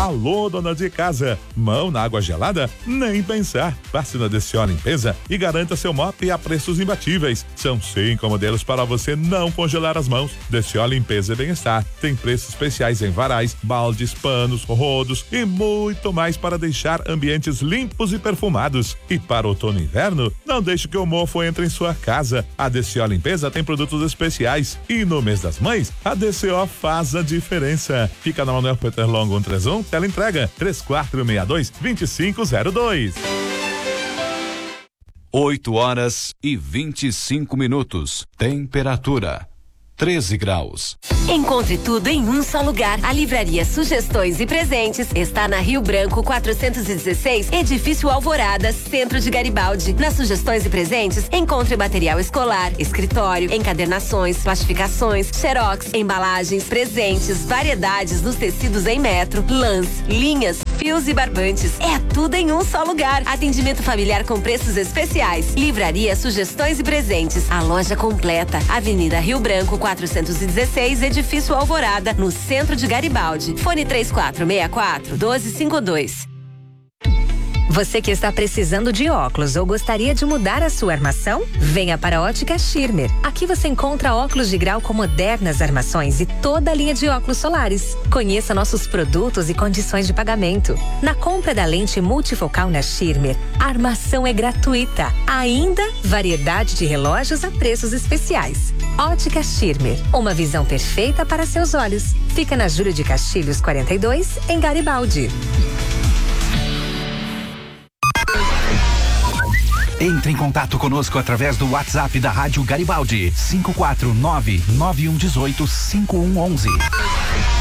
Alô, dona de casa, mão na água gelada? Nem pensar. Passe na DCO Limpeza e garanta seu mop a preços imbatíveis. São 5 modelos para você não congelar as mãos. DCO Limpeza e Bem-Estar. Tem preços especiais em varais, baldes, panos, rodos e muito mais para deixar ambientes limpos e perfumados. E para outono e inverno, não deixe que o mofo entre em sua casa. A DCO Limpeza tem produtos especiais e no mês das mães, a DCO faz a diferença. Fica na Manuel Peter Longo 131, tela entrega 3462-2502. 8h25. Temperatura 13 graus. Encontre tudo em um só lugar. A Livraria Sugestões e Presentes está na Rio Branco 416, Edifício Alvorada, Centro de Garibaldi. Nas Sugestões e Presentes, encontre material escolar, escritório, encadernações, plastificações, xerox, embalagens, presentes, variedades nos tecidos em metro, lãs, linhas, fios e barbantes. É tudo em um só lugar. Atendimento familiar com preços especiais. Livraria Sugestões e Presentes. A loja completa. Avenida Rio Branco 416, Edifício Alvorada, no centro de Garibaldi. Fone 3464-1252. Você que está precisando de óculos ou gostaria de mudar a sua armação? Venha para a Ótica Schirmer. Aqui você encontra óculos de grau com modernas armações e toda a linha de óculos solares. Conheça nossos produtos e condições de pagamento. Na compra da lente multifocal na Schirmer, a armação é gratuita. Ainda, variedade de relógios a preços especiais. Ótica Schirmer, uma visão perfeita para seus olhos. Fica na Júlio de Castilhos 42, em Garibaldi. Entre em contato conosco através do WhatsApp da Rádio Garibaldi, 549-9118-5111.